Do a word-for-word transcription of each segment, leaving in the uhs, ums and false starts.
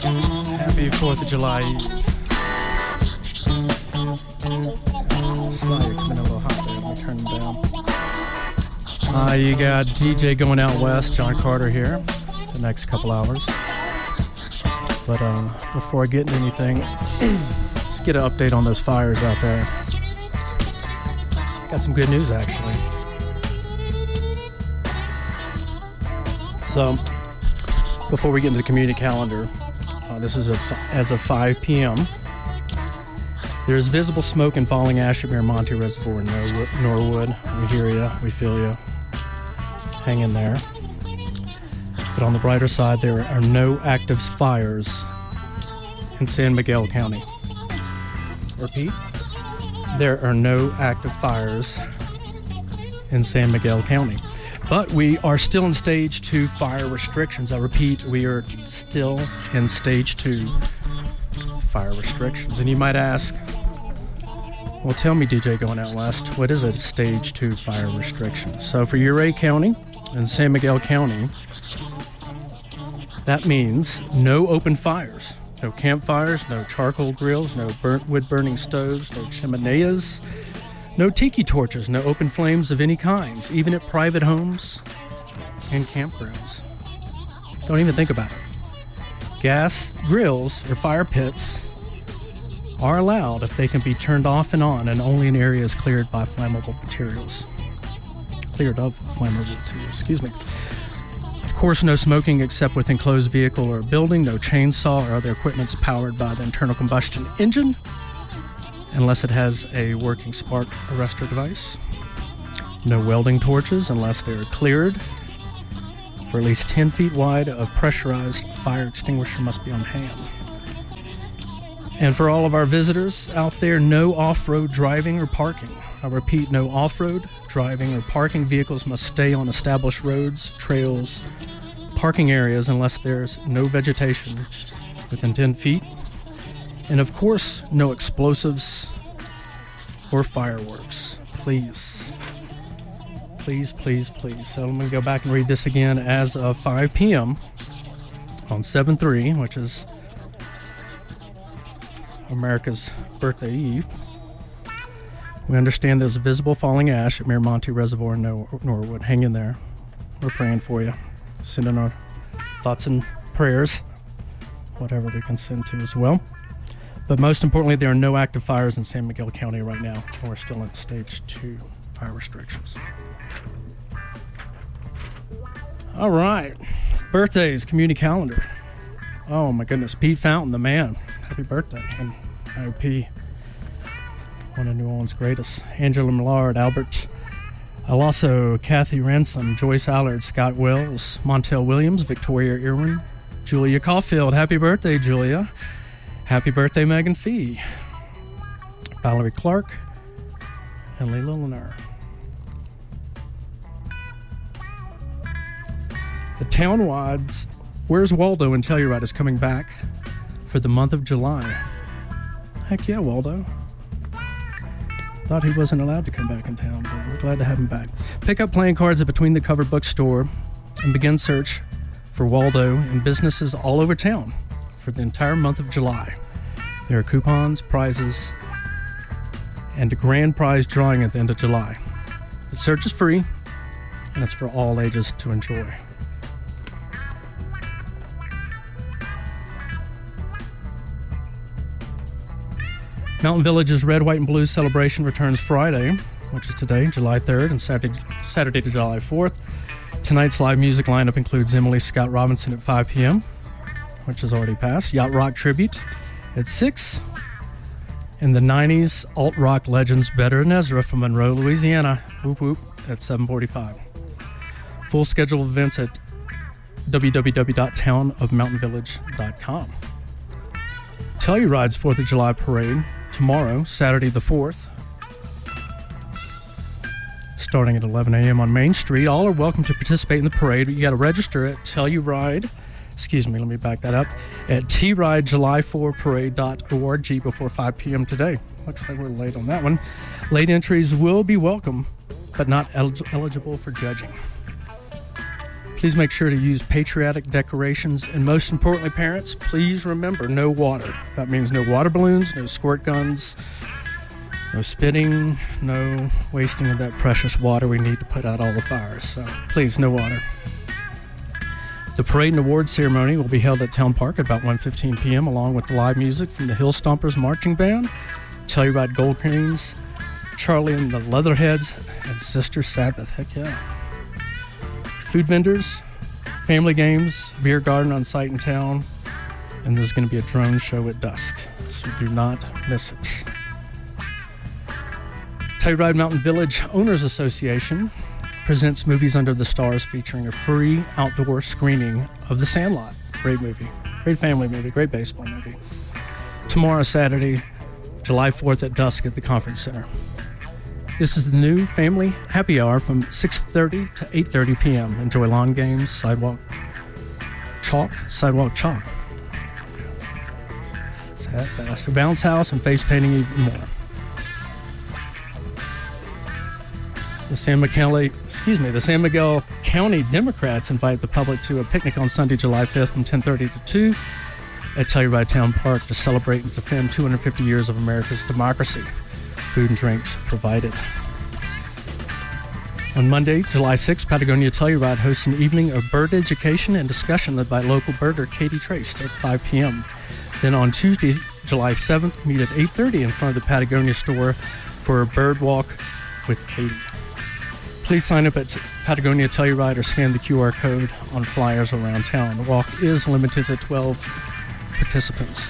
Happy fourth of July Eve. Sly, you're coming a little hot there. Let me turn them down. Uh, you got D J going out west, John Carter here, the next couple hours. But uh, before I get into anything, let's get an update on those fires out there. Got some good news, actually. So, before we get into the community calendar, uh, this is a, as of five p.m. There's visible smoke and falling ash at Miramonte Reservoir in Norwood. Norwood. We hear you. We feel you. Hang in there. But on the brighter side, there are no active fires in San Miguel County. Repeat, there are no active fires in San Miguel County. But we are still in stage two fire restrictions. I repeat, we are still in stage two fire restrictions. And you might ask, well, tell me, D J going out west, what is a stage two fire restriction? So for Ouray County and San Miguel County, that means no open fires, no campfires, no charcoal grills, no burnt wood burning stoves, no chimeneas, no tiki torches, no open flames of any kinds, even at private homes and campgrounds. Don't even think about it. Gas grills or fire pits are allowed if they can be turned off and on and only in areas cleared by flammable materials. Cleared of flammable materials, excuse me. Of course, no smoking except with enclosed vehicle or building, no chainsaw or other equipment powered by the internal combustion engine, unless it has a working spark arrestor device. No welding torches unless they're cleared. For at least ten feet wide, a pressurized fire extinguisher must be on hand. And for all of our visitors out there, no off-road driving or parking. I repeat, no off-road driving or parking. Vehicles must stay on established roads, trails, parking areas unless there's no vegetation within ten feet. And of course, no explosives or fireworks. Please. Please, please, please. So let me go back and read this again. As of five p.m. on seven three, which is America's birthday eve, we understand there's visible falling ash at Miramonte Reservoir in Norwood. Hang in there. We're praying for you. Sending our thoughts and prayers, whatever we can send to as well. But most importantly, there are no active fires in San Miguel County right now. We're still in stage two fire restrictions. All right. Birthdays, community calendar. Oh my goodness. Pete Fountain, the man. Happy birthday. And I O P, one of New Orleans' greatest. Angela Millard, Albert Alasso, Kathy Ransom, Joyce Allard, Scott Wells, Montel Williams, Victoria Irwin, Julia Caulfield. Happy birthday, Julia. Happy birthday, Megan Fee, Valerie Clark, and Layla Lennar. The townwide Where's Waldo in Telluride is coming back for the month of July. Heck yeah, Waldo. Thought he wasn't allowed to come back in town, but we're glad to have him back. Pick up playing cards at Between the Cover Bookstore and begin search for Waldo in businesses all over town for the entire month of July. There are coupons, prizes, and a grand prize drawing at the end of July. The search is free, and it's for all ages to enjoy. Mountain Village's Red, White, and Blue celebration returns Friday, which is today, July third, and Saturday, Saturday to July fourth. Tonight's live music lineup includes Emily Scott Robinson at five p.m., which has already passed, Yacht Rock Tribute at six, and the nineties alt-rock legends Better and Ezra from Monroe, Louisiana, whoop whoop, at seven forty-five. Full schedule of events at w w w dot town of mountain village dot com. Telluride's fourth of July parade tomorrow, Saturday the fourth, starting at eleven a.m. on Main Street. All are welcome to participate in the parade. You got to register at Telluride. Excuse me, let me back that up. At t ride july four parade dot org before five p.m. today. Looks like we're late on that one. Late entries will be welcome, but not el- eligible for judging. Please make sure to use patriotic decorations. And most importantly, parents, please remember no water. That means no water balloons, no squirt guns, no spitting, no wasting of that precious water we need to put out all the fires. So please, no water. The parade and award ceremony will be held at Town Park at about one fifteen p.m. along with live music from the Hill Stompers Marching Band, Telluride Gold Canes, Charlie and the Leatherheads, and Sister Sabbath. Heck yeah. Food vendors, family games, beer garden on site in town, and there's going to be a drone show at dusk, so do not miss it. Telluride Mountain Village Owners Association presents Movies Under the Stars, featuring a free outdoor screening of The Sandlot. Great movie. Great family movie. Great baseball movie. Tomorrow, Saturday, July fourth at dusk at the Conference Center. This is the new family happy hour from six thirty to eight thirty p.m. Enjoy lawn games, sidewalk chalk, sidewalk chalk. It's that fast. A bounce house and face painting even more. The San Miguel, excuse me, the San Miguel County Democrats invite the public to a picnic on Sunday, July fifth from ten thirty to two at Telluride Town Park to celebrate and defend two hundred fifty years of America's democracy. Food and drinks provided. On Monday, July sixth, Patagonia Telluride hosts an evening of bird education and discussion led by local birder Katie Trace at five p.m. Then on Tuesday, July seventh, meet at eight thirty in front of the Patagonia store for a bird walk with Katie. Please sign up at Patagonia Telluride or scan the Q R code on flyers around town. The walk is limited to twelve participants.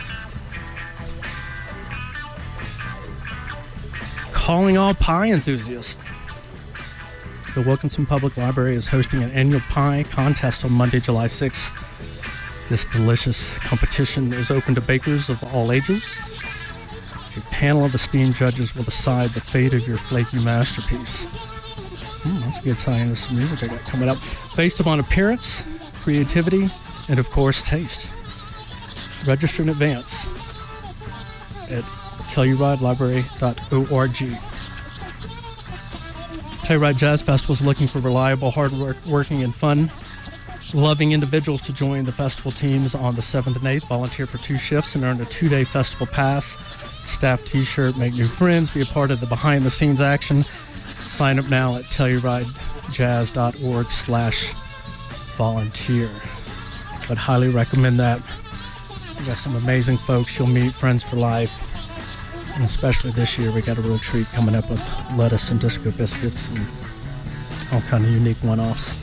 Calling all pie enthusiasts. The Wilkinson Public Library is hosting an annual pie contest on Monday, July sixth. This delicious competition is open to bakers of all ages. A panel of esteemed judges will decide the fate of your flaky masterpiece. Hmm, that's a good tie into some music I got coming up. Based upon appearance, creativity, and of course, taste. Register in advance at telluride library dot org. Telluride Jazz Festival is looking for reliable, hard-working, and fun-loving individuals to join the festival teams on the seventh and eighth. Volunteer for two shifts and earn a two-day festival pass, staff t-shirt, make new friends, be a part of the behind-the-scenes action. Sign up now at telluride jazz dot org slash volunteer. I'd highly recommend that. We got some amazing folks you'll meet, friends for life. And especially this year, we got a real treat coming up with lettuce and disco biscuits and all kind of unique one-offs.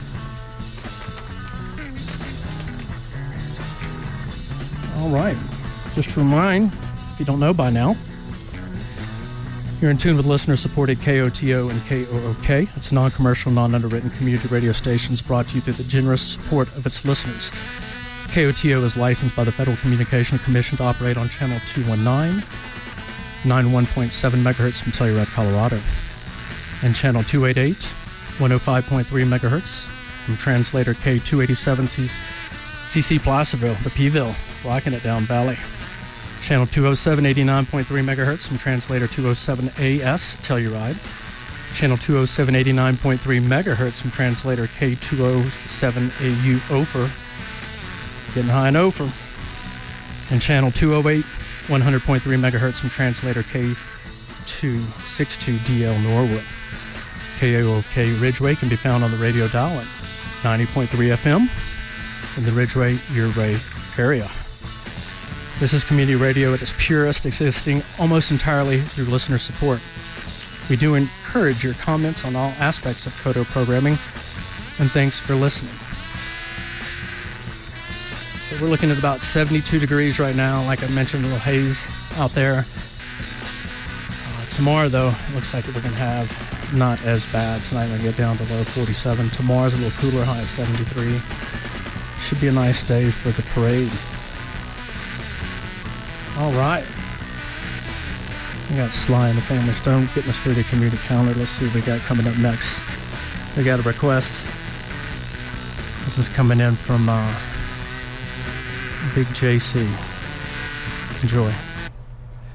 All right. Just to remind, if you don't know by now, you're in tune with listener-supported K O T O and K O O K. It's non-commercial, non-underwritten community radio stations brought to you through the generous support of its listeners. K O T O is licensed by the Federal Communications Commission to operate on channel two nineteen, ninety-one point seven megahertz from Telluride, Colorado, and channel two eighty-eight, one oh five point three megahertz from translator K two eighty-seven C C Placerville, the P-ville, rocking it down valley. Channel two oh seven, eighty-nine point three megahertz from translator two oh seven A S, Telluride. Channel two oh seven, eighty-nine point three megahertz from translator K two oh seven A U, Ophir, getting high in Ophir. And channel two oh eight, one hundred point three megahertz from translator K two sixty-two D L, Norwood. K O O K Ridgeway can be found on the radio dial at ninety point three F M in the Ridgeway, Uray area. This is community radio at its purest, existing almost entirely through listener support. We do encourage your comments on all aspects of Koto programming, and thanks for listening. So we're looking at about seventy-two degrees right now. Like I mentioned, a little haze out there. Uh, tomorrow, though, it looks like we're going to have not as bad. Tonight we're going to get down to low forty-seven. Tomorrow's a little cooler, high of seventy-three. Should be a nice day for the parade. All right. We got Sly and the Family Stone getting us through the community calendar. Let's see what we got coming up next. We got a request. This is coming in from uh, Big J C. Enjoy.